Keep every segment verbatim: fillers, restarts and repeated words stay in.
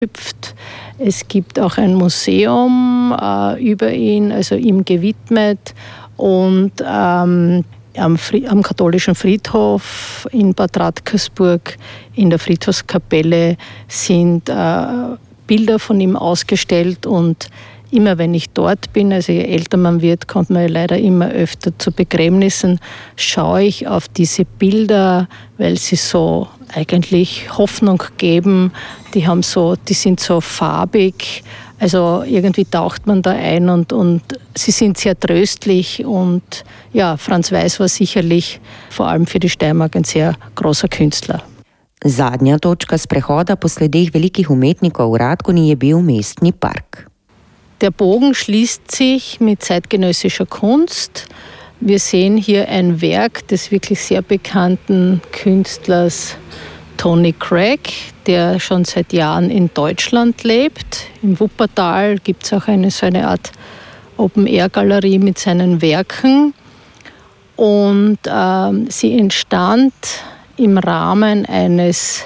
Es gibt auch ein Museum äh, über ihn, also ihm gewidmet. Und ähm, am, Fri- am katholischen Friedhof in Bad Radkersburg in der Friedhofskapelle sind äh, Bilder von ihm ausgestellt. Und immer wenn ich dort bin, also je älter man wird, kommt man ja leider immer öfter zu Begräbnissen, schaue ich auf diese Bilder, weil sie so eigentlich Hoffnung geben. Die haben so, die sind so farbig, also irgendwie taucht man da ein und, und sie sind sehr tröstlich. Und ja, Franz Weiß war sicherlich vor allem für die Steiermark ein sehr großer Künstler. Zadnja točka sprehoda po sledeh velikih umetnikov v Radgoni je bil mestni park. Der Bogen schließt sich mit zeitgenössischer Kunst. Wir sehen hier ein Werk des wirklich sehr bekannten Künstlers Tony Craig, der schon seit Jahren in Deutschland lebt. Im Wuppertal gibt es auch eine, so eine Art Open-Air-Galerie mit seinen Werken. Und äh, sie entstand im Rahmen eines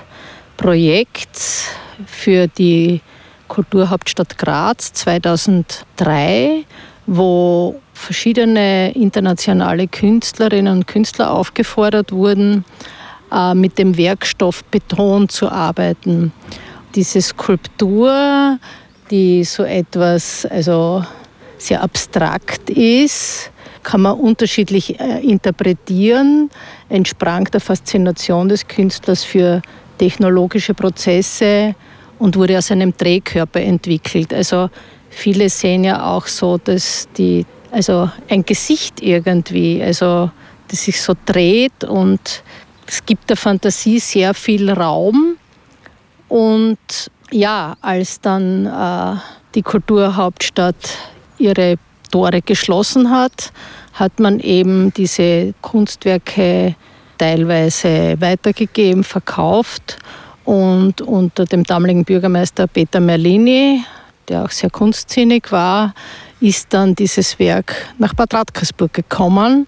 Projekts für die Kulturhauptstadt Graz zweitausenddrei, wo verschiedene internationale Künstlerinnen und Künstler aufgefordert wurden, äh, mit dem Werkstoff Beton zu arbeiten. Diese Skulptur, die so etwas also sehr abstrakt ist, kann man unterschiedlich äh, interpretieren, entsprang der Faszination des Künstlers für technologische Prozesse und wurde aus einem Drehkörper entwickelt. Also viele sehen ja auch so, dass die, also ein Gesicht irgendwie, also das sich so dreht, und es gibt der Fantasie sehr viel Raum. Und ja, als dann äh, die Kulturhauptstadt ihre Tore geschlossen hat, hat man eben diese Kunstwerke teilweise weitergegeben, verkauft. Und unter dem damaligen Bürgermeister Peter Merlini, der auch sehr kunstsinnig war, ist dann dieses Werk nach Bad Radkersburg gekommen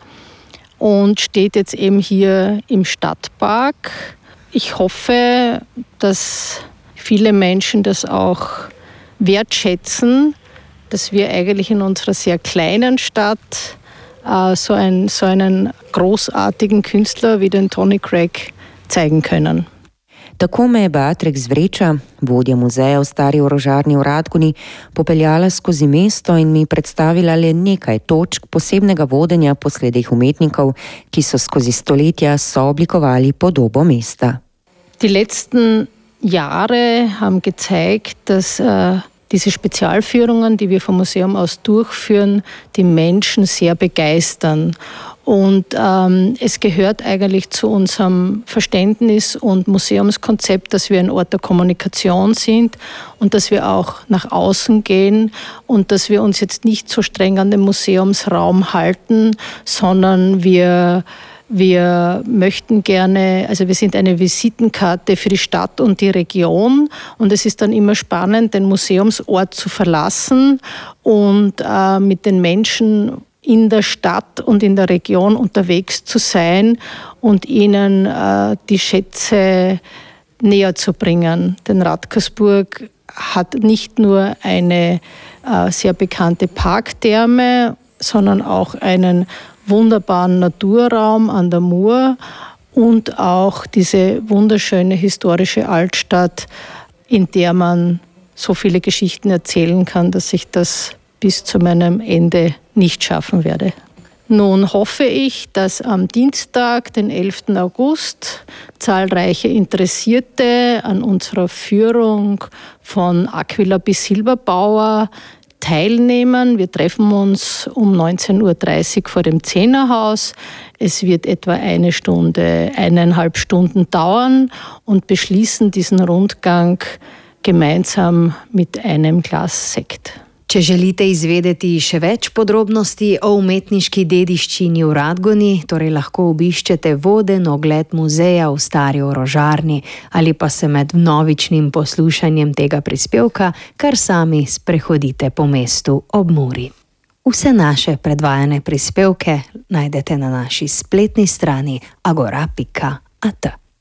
und steht jetzt eben hier im Stadtpark. Ich hoffe, dass viele Menschen das auch wertschätzen, dass wir eigentlich in unserer sehr kleinen Stadt äh, so, ein, so einen großartigen Künstler wie den Tony Craig zeigen können. Tako me je Beatrix Vreča, vodja muzeja v stari orožarni v Radgoni, popeljala skozi mesto in mi predstavila le nekaj točk posebnega vodenja po sledeh umetnikov, ki so skozi stoletja sooblikovali podobo mesta. Die letzten Jahre haben gezeigt, dass äh, diese Spezialführungen, die wir vom Museum aus durchführen, die Menschen sehr begeistern. Und ähm, es gehört eigentlich zu unserem Verständnis und Museumskonzept, dass wir ein Ort der Kommunikation sind und dass wir auch nach außen gehen und dass wir uns jetzt nicht so streng an den Museumsraum halten, sondern wir Wir möchten gerne, also wir sind eine Visitenkarte für die Stadt und die Region, und es ist dann immer spannend, den Museumsort zu verlassen und äh, mit den Menschen in der Stadt und in der Region unterwegs zu sein und ihnen äh, die Schätze näher zu bringen. Denn Radkersburg hat nicht nur eine äh, sehr bekannte Parktherme, sondern auch einen wunderbaren Naturraum an der Mur und auch diese wunderschöne historische Altstadt, in der man so viele Geschichten erzählen kann, dass ich das bis zu meinem Ende nicht schaffen werde. Nun hoffe ich, dass am Dienstag, den elften August, zahlreiche Interessierte an unserer Führung von Aquila bis Silberbauer teilnehmen. Wir treffen uns um neunzehn Uhr dreißig vor dem Zehnerhaus. Es wird etwa eine Stunde, eineinhalb Stunden dauern und beschließen diesen Rundgang gemeinsam mit einem Glas Sekt. Če želite izvedeti še več podrobnosti o umetniški dediščini v Radgoni, torej lahko obiščete voden ogled muzeja v stari orožarni ali pa se med vnovičnim poslušanjem tega prispevka kar sami sprehodite po mestu ob Muri. Vse naše predvajane prispevke najdete na naši spletni strani agora pika at.